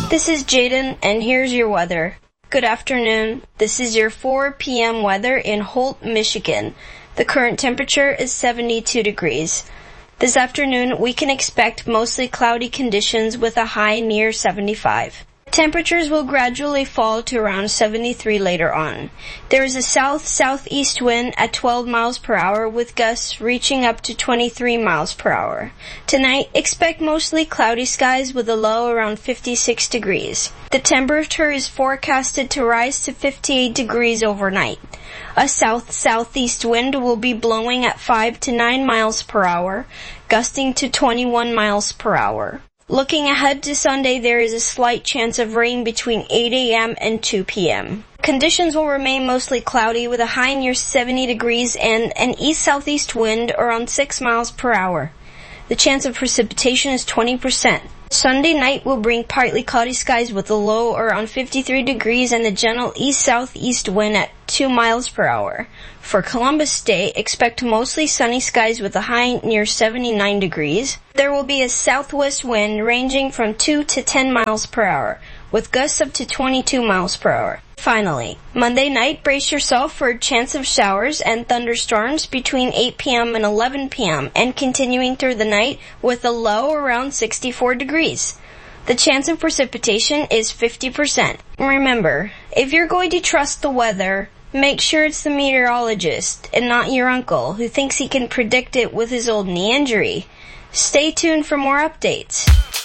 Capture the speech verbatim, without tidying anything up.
This is Jaden, and here's your weather. Good afternoon. This is your four p.m. weather in Holt, Michigan. The current temperature is seventy-two degrees. This afternoon, we can expect mostly cloudy conditions with a high near seventy-five. Temperatures will gradually fall to around seventy-three later on. There is a south-southeast wind at twelve miles per hour with gusts reaching up to twenty-three miles per hour. Tonight, expect mostly cloudy skies with a low around fifty-six degrees. The temperature is forecasted to rise to fifty-eight degrees overnight. A south-southeast wind will be blowing at five to nine miles per hour, gusting to twenty-one miles per hour. Looking ahead to Sunday, there is a slight chance of rain between eight a.m. and two p.m. Conditions will remain mostly cloudy with a high near seventy degrees and an east-southeast wind around six miles per hour. The chance of precipitation is twenty percent. Sunday night will bring partly cloudy skies with a low around fifty-three degrees and a gentle east-southeast wind at two miles per hour. For Columbus Day, expect mostly sunny skies with a high near seventy-nine degrees. There will be a southwest wind ranging from two to ten miles per hour, with gusts up to twenty-two miles per hour. Finally, Monday night, brace yourself for a chance of showers and thunderstorms between eight p.m. and eleven p.m. and continuing through the night with a low around sixty-four degrees. The chance of precipitation is fifty percent. Remember, if you're going to trust the weather, make sure it's the meteorologist and not your uncle who thinks he can predict it with his old knee injury. Stay tuned for more updates.